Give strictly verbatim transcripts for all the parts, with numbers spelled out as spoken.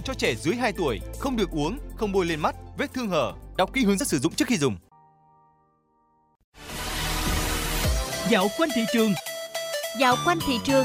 cho trẻ dưới hai tuổi, không được uống, không bôi lên mắt, vết thương hở. Đọc kỹ hướng dẫn sử dụng trước khi dùng. Dạo quanh thị trường. Dạo quanh thị trường.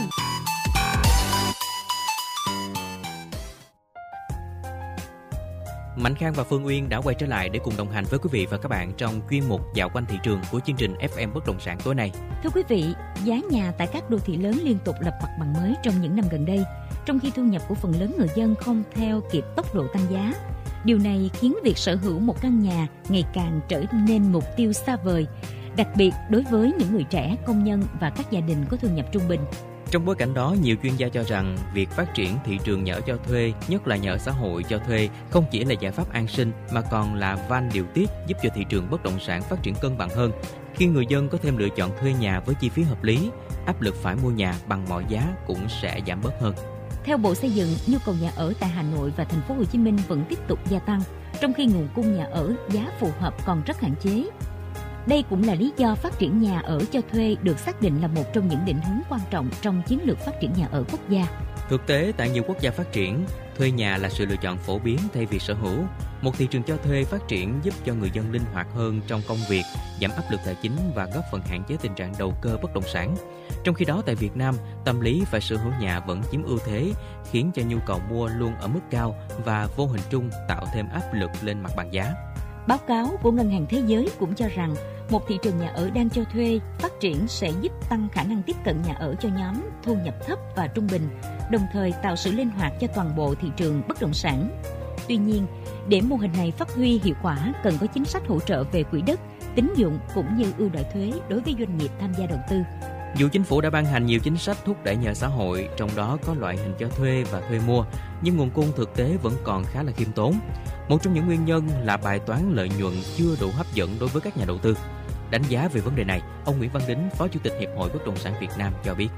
Mạnh Khang và Phương Uyên đã quay trở lại để cùng đồng hành với quý vị và các bạn trong chuyên mục Dạo quanh thị trường của chương trình ép em Bất động sản tối nay. Thưa quý vị, giá nhà tại các đô thị lớn liên tục lập mặt bằng mới trong những năm gần đây, trong khi thu nhập của phần lớn người dân không theo kịp tốc độ tăng giá. Điều này khiến việc sở hữu một căn nhà ngày càng trở nên mục tiêu xa vời, đặc biệt đối với những người trẻ, công nhân và các gia đình có thu nhập trung bình. Trong bối cảnh đó, nhiều chuyên gia cho rằng việc phát triển thị trường nhà ở cho thuê, nhất là nhà ở xã hội cho thuê, không chỉ là giải pháp an sinh mà còn là van điều tiết giúp cho thị trường bất động sản phát triển cân bằng hơn. Khi người dân có thêm lựa chọn thuê nhà với chi phí hợp lý, áp lực phải mua nhà bằng mọi giá cũng sẽ giảm bớt hơn. Theo Bộ Xây dựng, nhu cầu nhà ở tại Hà Nội và thành phố Hồ Chí Minh vẫn tiếp tục gia tăng, trong khi nguồn cung nhà ở giá phù hợp còn rất hạn chế. Đây cũng là lý do phát triển nhà ở cho thuê được xác định là một trong những định hướng quan trọng trong chiến lược phát triển nhà ở quốc gia. Thực tế, tại nhiều quốc gia phát triển, thuê nhà là sự lựa chọn phổ biến thay vì sở hữu. Một thị trường cho thuê phát triển giúp cho người dân linh hoạt hơn trong công việc, giảm áp lực tài chính và góp phần hạn chế tình trạng đầu cơ bất động sản. Trong khi đó, tại Việt Nam, tâm lý phải sở hữu nhà vẫn chiếm ưu thế, khiến cho nhu cầu mua luôn ở mức cao và vô hình trung tạo thêm áp lực lên mặt bằng giá. Báo cáo của Ngân hàng Thế giới cũng cho rằng một thị trường nhà ở đang cho thuê phát triển sẽ giúp tăng khả năng tiếp cận nhà ở cho nhóm thu nhập thấp và trung bình, đồng thời tạo sự linh hoạt cho toàn bộ thị trường bất động sản. Tuy nhiên, để mô hình này phát huy hiệu quả, cần có chính sách hỗ trợ về quỹ đất, tín dụng cũng như ưu đãi thuế đối với doanh nghiệp tham gia đầu tư. Dù chính phủ đã ban hành nhiều chính sách thúc đẩy nhà ở xã hội, trong đó có loại hình cho thuê và thuê mua, nhưng nguồn cung thực tế vẫn còn khá là khiêm tốn. Một trong những nguyên nhân là bài toán lợi nhuận chưa đủ hấp dẫn đối với các nhà đầu tư. Đánh giá về vấn đề này, ông Nguyễn Văn Đính, Phó Chủ tịch Hiệp hội Bất động sản Việt Nam cho biết.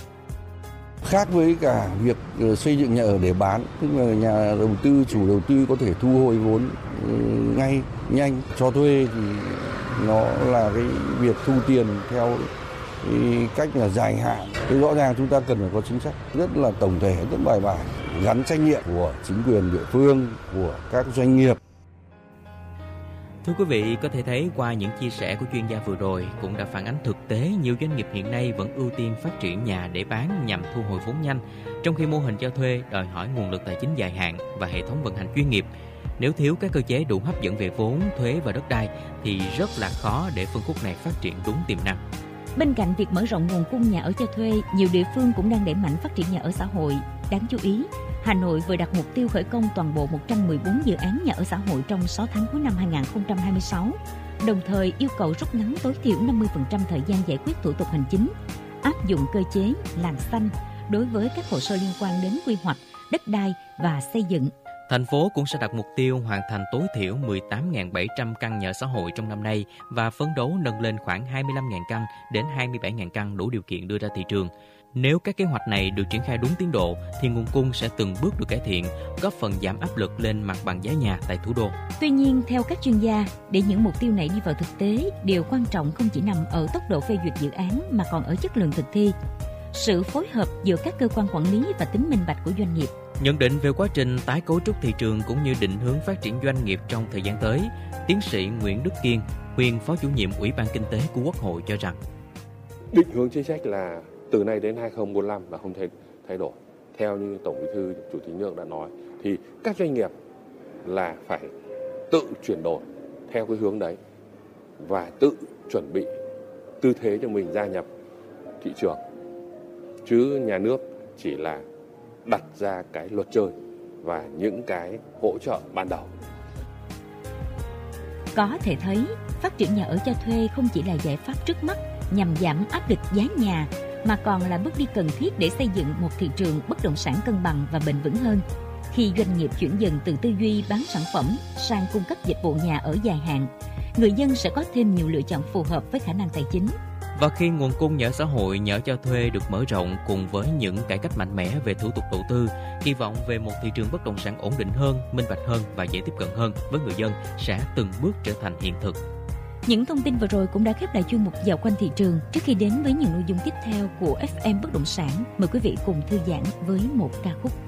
Khác với cả việc xây dựng nhà ở để bán, tức là nhà đầu tư, chủ đầu tư có thể thu hồi vốn ngay, nhanh. Cho thuê thì nó là cái việc thu tiền theo cái cách là dài hạn. Thì rõ ràng chúng ta cần phải có chính sách rất là tổng thể, rất bài bản, gắn trách nhiệm của chính quyền địa phương, của các doanh nghiệp. Thưa quý vị, có thể thấy qua những chia sẻ của chuyên gia vừa rồi cũng đã phản ánh thực tế nhiều doanh nghiệp hiện nay vẫn ưu tiên phát triển nhà để bán nhằm thu hồi vốn nhanh, trong khi mô hình cho thuê đòi hỏi nguồn lực tài chính dài hạn và hệ thống vận hành chuyên nghiệp. Nếu thiếu các cơ chế đủ hấp dẫn về vốn, thuế và đất đai thì rất là khó để phân khúc này phát triển đúng tiềm năng. Bên cạnh việc mở rộng nguồn cung nhà ở cho thuê, nhiều địa phương cũng đang đẩy mạnh phát triển nhà ở xã hội. Đáng chú ý, Hà Nội vừa đặt mục tiêu khởi công toàn bộ một trăm mười bốn dự án nhà ở xã hội trong sáu tháng cuối năm hai không hai sáu, đồng thời yêu cầu rút ngắn tối thiểu năm mươi phần trăm thời gian giải quyết thủ tục hành chính, áp dụng cơ chế làn xanh đối với các hồ sơ liên quan đến quy hoạch, đất đai và xây dựng. Thành phố cũng sẽ đặt mục tiêu hoàn thành tối thiểu mười tám nghìn bảy trăm căn nhà ở xã hội trong năm nay và phấn đấu nâng lên khoảng hai mươi lăm nghìn căn đến hai mươi bảy nghìn căn đủ điều kiện đưa ra thị trường. Nếu các kế hoạch này được triển khai đúng tiến độ thì nguồn cung sẽ từng bước được cải thiện, góp phần giảm áp lực lên mặt bằng giá nhà tại thủ đô. Tuy nhiên, theo các chuyên gia, để những mục tiêu này đi vào thực tế, điều quan trọng không chỉ nằm ở tốc độ phê duyệt dự án mà còn ở chất lượng thực thi, sự phối hợp giữa các cơ quan quản lý và tính minh bạch của doanh nghiệp. Nhận định về quá trình tái cấu trúc thị trường cũng như định hướng phát triển doanh nghiệp trong thời gian tới, tiến sĩ Nguyễn Đức Kiên, nguyên Phó Chủ nhiệm Ủy ban Kinh tế của Quốc hội cho rằng định hướng chính sách là từ nay đến hai không bốn lăm là không thể thay đổi. Theo như Tổng Bí thư Chủ tịch nước đã nói thì các doanh nghiệp là phải tự chuyển đổi theo cái hướng đấy và tự chuẩn bị tư thế cho mình gia nhập thị trường. Chứ nhà nước chỉ là đặt ra cái luật chơi và những cái hỗ trợ ban đầu. Có thể thấy, phát triển nhà ở cho thuê không chỉ là giải pháp trước mắt nhằm giảm áp lực giá nhà, mà còn là bước đi cần thiết để xây dựng một thị trường bất động sản cân bằng và bền vững hơn. Khi doanh nghiệp chuyển dần từ tư duy bán sản phẩm sang cung cấp dịch vụ nhà ở dài hạn, người dân sẽ có thêm nhiều lựa chọn phù hợp với khả năng tài chính. Và khi nguồn cung nhà ở xã hội, nhà ở cho thuê được mở rộng cùng với những cải cách mạnh mẽ về thủ tục đầu tư, kỳ vọng về một thị trường bất động sản ổn định hơn, minh bạch hơn và dễ tiếp cận hơn với người dân sẽ từng bước trở thành hiện thực. Những thông tin vừa rồi cũng đã khép lại chuyên mục Dạo quanh thị trường. Trước khi đến với những nội dung tiếp theo của ép em Bất động sản, mời quý vị cùng thư giãn với một ca khúc.